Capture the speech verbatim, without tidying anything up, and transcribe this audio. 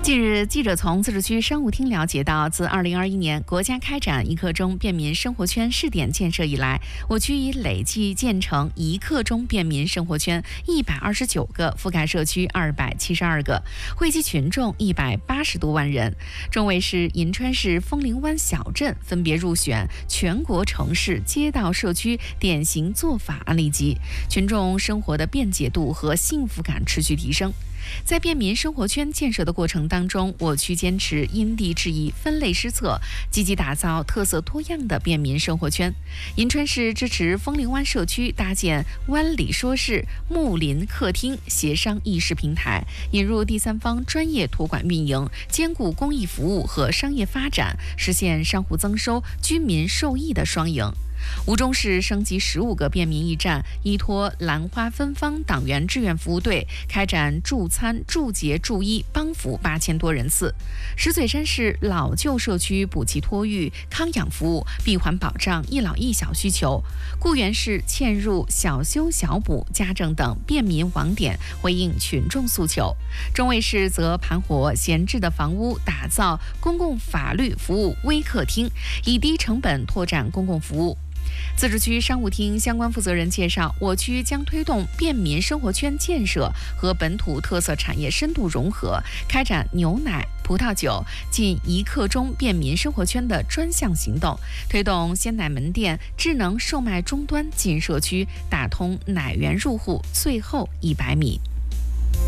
近日，记者从自治区商务厅了解到，自二零二一年国家开展一刻钟便民生活圈试点建设以来，我区已累计建成一刻钟便民生活圈一百二十九个，覆盖社区二百七十二个，惠及群众一百八十多万人。中卫市、银川市枫林湾小镇分别入选全国城市街道社区典型做法案例集，群众生活的便捷度和幸福感持续提升。在便民生活圈建设的过程当中，我区坚持因地制宜、分类施策，积极打造特色多样的便民生活圈。银川市支持枫林湾社区搭建湾里说事睦邻客厅协商议事平台，引入第三方专业托管运营，兼顾公益服务和商业发展，实现商户增收、居民受益的双赢。吴忠市升级十五个便民驿站，依托兰花芬芳党员志愿服务队开展助餐、助洁、助医帮扶八千多人次。石嘴山市老旧社区补给托育、康养服务、闭环保障一老一小需求。固原市嵌入小修小补、家政等便民网点，回应群众诉求。中卫市则盘活闲置的房屋，打造公共法律服务微客厅，以低成本拓展公共服务。自治区商务厅相关负责人介绍，我区将推动便民生活圈建设和本土特色产业深度融合，开展牛奶、葡萄酒进一刻钟便民生活圈的专项行动，推动鲜奶门店智能售卖终端进社区，打通奶源入户最后一百米。